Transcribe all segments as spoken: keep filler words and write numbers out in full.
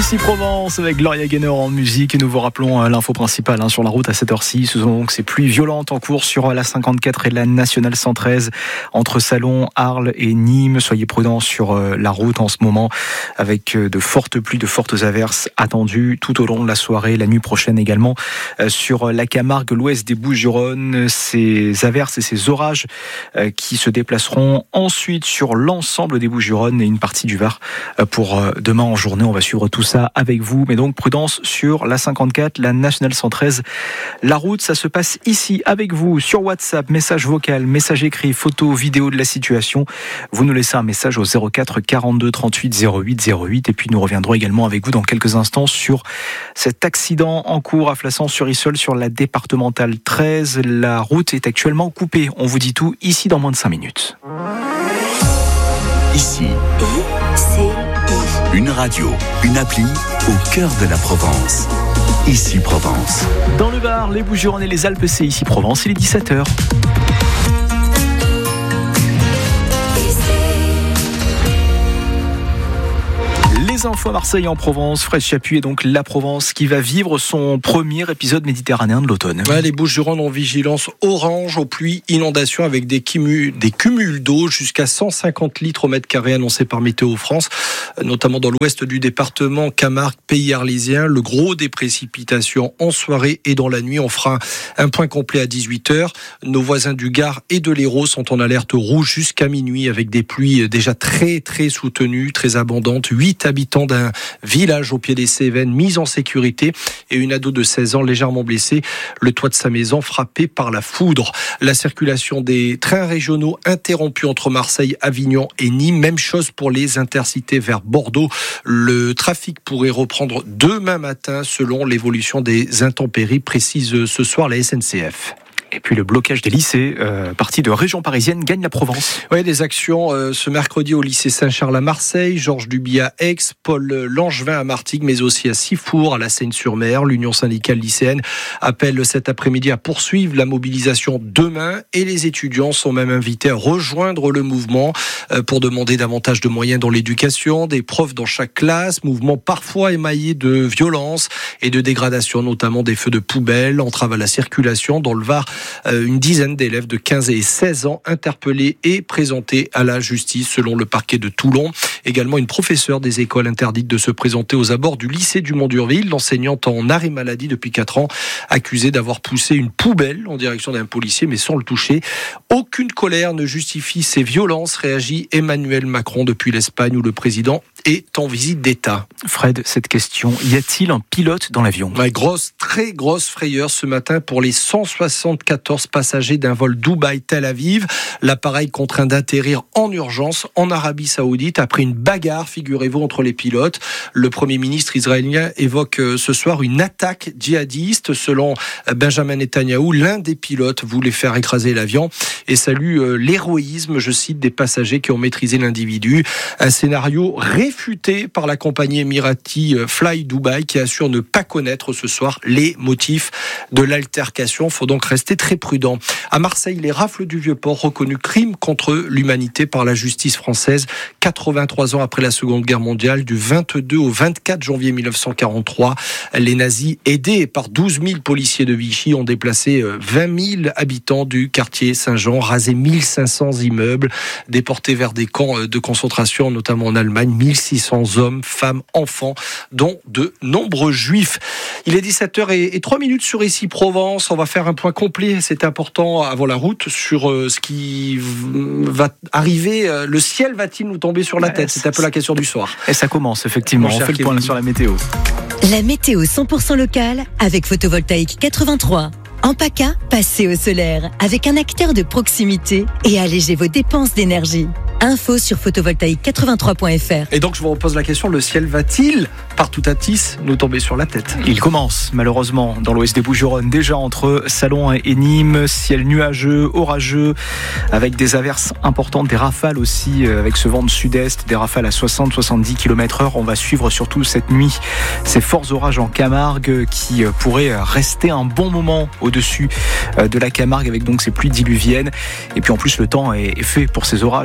Ici Provence avec Gloria Gaynor en musique et nous vous rappelons l'info principale hein, sur la route à cette heure-ci. Ce sont donc ces pluies violentes en cours sur la cinquante-quatre et la nationale cent treize entre Salon, Arles et Nîmes. Soyez prudents sur la route en ce moment avec de fortes pluies, de fortes averses attendues tout au long de la soirée, la nuit prochaine également sur la Camargue, l'ouest des Bouches-du-Rhône. Ces averses et ces orages qui se déplaceront ensuite sur l'ensemble des Bouches-du-Rhône et une partie du Var pour demain en journée. On va suivre tout ça avec vous, mais donc prudence sur la cinquante-quatre, la nationale cent treize. La route, ça se passe ici avec vous sur WhatsApp, message vocal, message écrit, photo, vidéo de la situation. Vous nous laissez un message au zéro quatre quarante-deux trente-huit zéro huit zéro huit et puis nous reviendrons également avec vous dans quelques instants sur cet accident en cours à Flassan-sur-Issol sur la départementale treize. La route est actuellement coupée. On vous dit tout ici dans moins de cinq minutes. Ici, I C I. Une radio, une appli au cœur de la Provence. Ici Provence. Dans le Var, les Bouches-du-Rhône et les Alpes, c'est ici Provence. Il est dix-sept heures. Les infos à Marseille en Provence. Fred Chapuis est donc la Provence qui va vivre son premier épisode méditerranéen de l'automne. Ouais, les Bouches-du-Rhône ont vigilance orange aux pluies, inondations avec des cumuls, des cumuls d'eau jusqu'à cent cinquante litres au mètre carré annoncés par Météo France, notamment dans l'ouest du département, Camargue, Pays Arlésien. Le gros des précipitations en soirée et dans la nuit. On fera un point complet à dix-huit heures. Nos voisins du Gard et de l'Hérault sont en alerte rouge jusqu'à minuit avec des pluies déjà très très soutenues, très abondantes. huit habitants d'un village au pied des Cévennes mis en sécurité et une ado de seize ans légèrement blessée. Le toit de sa maison frappé par la foudre. La circulation des trains régionaux interrompue entre Marseille, Avignon et Nîmes. Même chose pour les intercités vers Bordeaux. Le trafic pourrait reprendre demain matin selon l'évolution des intempéries, précise ce soir la S N C F. Et puis le blocage des lycées, euh, parti de région parisienne, gagne la Provence. Oui, des actions euh, ce mercredi au lycée Saint-Charles à Marseille, Georges Duby à Aix, Paul Langevin à Martigues, mais aussi à Sifour, à la Seine-sur-Mer. L'Union syndicale lycéenne appelle cet après-midi à poursuivre la mobilisation demain et les étudiants sont même invités à rejoindre le mouvement euh, pour demander davantage de moyens dans l'éducation, des profs dans chaque classe, mouvement parfois émaillé de violence et de dégradation, notamment des feux de poubelle, entrave à la circulation. Dans le Var, une dizaine d'élèves de quinze et seize ans interpellés et présentés à la justice selon le parquet de Toulon. Également une professeure des écoles interdite de se présenter aux abords du lycée du Mont-d'Urville, l'enseignante en arrêt maladie depuis quatre ans, accusée d'avoir poussé une poubelle en direction d'un policier mais sans le toucher. Aucune colère ne justifie ces violences, réagit Emmanuel Macron depuis l'Espagne où le président est en visite d'État. Fred, cette question, y a-t-il un pilote dans l'avion ? Ouais, grosse, très grosse frayeur ce matin pour les cent soixante-quatorze passagers d'un vol Dubaï-Tel Aviv. L'appareil contraint d'atterrir en urgence en Arabie Saoudite après une bagarre, figurez-vous, entre les pilotes. Le Premier ministre israélien évoque ce soir une attaque djihadiste. Selon Benjamin Netanyahou, l'un des pilotes voulait faire écraser l'avion et salue l'héroïsme, je cite, des passagers qui ont maîtrisé l'individu. Un scénario réfuté par la compagnie émirati Fly Dubai qui assure ne pas connaître ce soir les motifs de l'altercation. Faut donc rester très prudent. À Marseille, les rafles du Vieux-Port reconnus crimes contre l'humanité par la justice française. quatre-vingt-trois ans après la Seconde Guerre mondiale, du vingt-deux au vingt-quatre janvier mille neuf cent quarante-trois, les nazis, aidés par douze mille policiers de Vichy, ont déplacé vingt mille habitants du quartier Saint-Jean, rasé mille cinq cents immeubles, déportés vers des camps de concentration, notamment en Allemagne, mille six cents hommes, femmes, enfants, dont de nombreux juifs. Il est dix-sept heures et trois minutes sur Ici Provence. On va faire un point complet, c'est important avant la route, sur ce qui va arriver. Le ciel va-t-il nous tomber sur la tête ? C'est un peu la question du soir. Et ça commence, effectivement. On fait le point sur la météo. La météo cent pour cent locale avec Photovoltaïque quatre-vingt-trois. En PACA, passez au solaire avec un acteur de proximité et allégez vos dépenses d'énergie. Info sur photovoltaïque quatre-vingt-trois point f r. Et donc je vous repose la question, le ciel va-t-il, partout à Tis, nous tomber sur la tête ? Il commence malheureusement dans l'ouest des Bouches-du-Rhône, déjà entre Salon et Nîmes, ciel nuageux, orageux, avec des averses importantes, des rafales aussi, avec ce vent de sud-est, des rafales à soixante à soixante-dix kilomètres heure. On va suivre surtout cette nuit ces forts orages en Camargue qui pourraient rester un bon moment au-dessus de la Camargue avec donc ces pluies diluviennes. Et puis en plus le temps est fait pour ces orages puisque les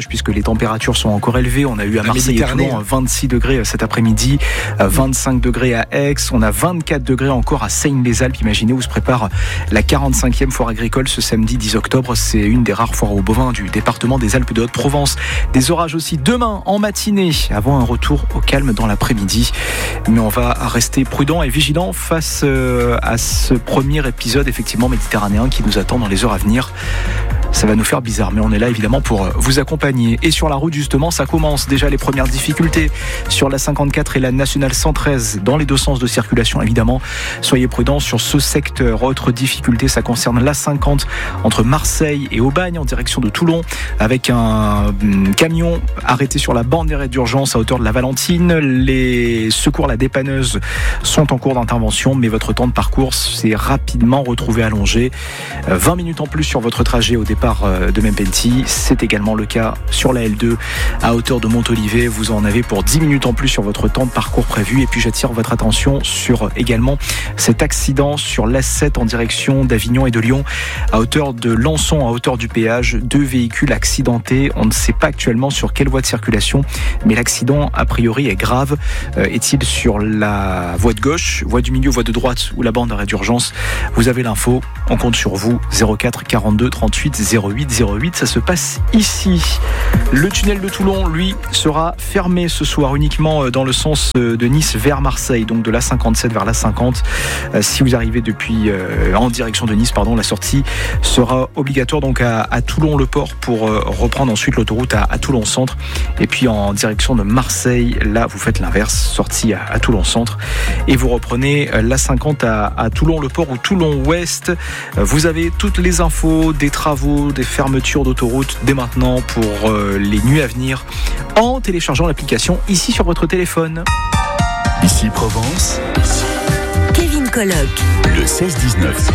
températures sont encore élevées. On a eu à La Marseille et Toulon vingt-six degrés cet après-midi, vingt-cinq degrés à Aix, on a vingt-quatre degrés encore à Seine-les-Alpes. Imaginez où se prépare la quarante-cinquième foire agricole ce samedi dix octobre. C'est une des rares foires aux bovins du département des Alpes de Haute-Provence. Des orages aussi demain en matinée, avant un retour au calme dans l'après-midi. Mais on va rester prudent et vigilant face à ce premier épisode effectivement méditerranéen qui nous attend dans les heures à venir. Ça va nous faire bizarre, mais on est là évidemment pour vous accompagner. Et sur la route justement, ça commence déjà les premières difficultés sur la cinquante-quatre et la nationale cent treize dans les deux sens de circulation évidemment. Soyez prudents sur ce secteur. Autre difficulté, ça concerne l'A cinquante entre Marseille et Aubagne en direction de Toulon avec un camion arrêté sur la bande d'arrêt d'urgence à hauteur de la Valentine. Les secours à la dépanneuse sont en cours d'intervention, mais votre temps de parcours s'est rapidement retrouvé allongé. vingt minutes en plus sur votre trajet au départ de Mempenti. C'est également le cas sur la L deux à hauteur de Montolivet. Vous en avez pour dix minutes en plus sur votre temps de parcours prévu. Et puis j'attire votre attention sur également cet accident sur l'A sept en direction d'Avignon et de Lyon à hauteur de Lançon, à hauteur du péage. Deux véhicules accidentés. On ne sait pas actuellement sur quelle voie de circulation, mais l'accident a priori est grave. Euh, est-il sur la voie de gauche, voie du milieu, voie de droite ou la bande d'arrêt d'urgence? Vous avez l'info. On compte sur vous. zéro quatre quarante-deux trente-huit zéro huit zéro huit, ça se passe ici. Le tunnel de Toulon, lui, sera fermé ce soir uniquement dans le sens de Nice vers Marseille, donc de l'A cinquante-sept vers l'A cinquante. Si vous arrivez depuis euh, en direction de Nice, pardon, la sortie sera obligatoire donc à, à Toulon-le-Port pour euh, reprendre ensuite l'autoroute à, à Toulon-Centre. Et puis en direction de Marseille, là vous faites l'inverse, sortie à, à Toulon-Centre et vous reprenez l'A cinquante à, à Toulon-le-Port ou Toulon-Ouest. Vous avez toutes les infos des travaux, des fermetures d'autoroutes dès maintenant pour euh, les nuits à venir en téléchargeant l'application ici sur votre téléphone. Ici Provence, Kevin Colloque, le seize dix-neuf.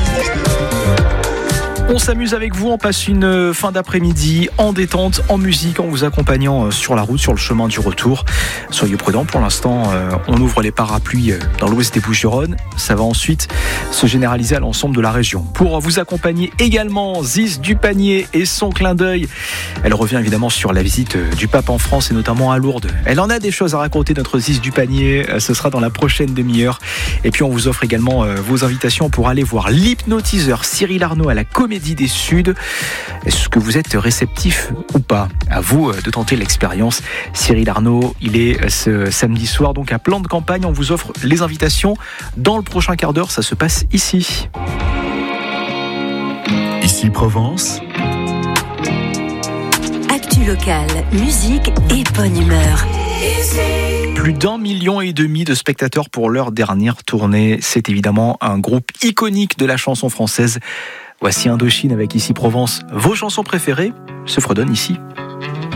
On s'amuse avec vous, on passe une fin d'après-midi en détente, en musique, en vous accompagnant sur la route, sur le chemin du retour. Soyez prudents, pour l'instant, on ouvre les parapluies dans l'ouest des Bouches-du-Rhône. Ça va ensuite se généraliser à l'ensemble de la région. Pour vous accompagner également, Ziz du Panier et son clin d'œil. Elle revient évidemment sur la visite du pape en France et notamment à Lourdes. Elle en a des choses à raconter, notre Ziz du Panier. Ce sera dans la prochaine demi-heure. Et puis on vous offre également vos invitations pour aller voir l'hypnotiseur Cyril Arnaud à la Comédie des Suds. Est-ce que vous êtes réceptif ou pas? À vous de tenter l'expérience. Cyril Arnaud, il est ce samedi soir donc à Plan de Campagne. On vous offre les invitations dans le prochain quart d'heure. Ça se passe ici. Ici Provence. actu locale, musique et bonne humeur. Plus d'un million et demi de spectateurs pour leur dernière tournée. C'est évidemment un groupe iconique de la chanson française. Voici Indochine avec Ici Provence. Vos chansons préférées se fredonnent ici.